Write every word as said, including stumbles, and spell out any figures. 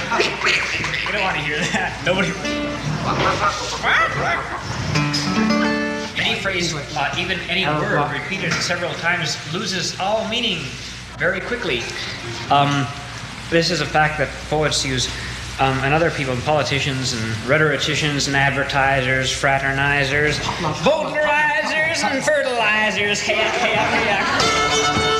We don't want to hear that. Nobody. Any phrase, uh, even any word repeated several times loses all meaning very quickly. Um, this is a fact that poets use, um, and other people, politicians and rhetoricians and advertisers, fraternizers, voterizers and fertilizers. Hey, hey, hey, hey.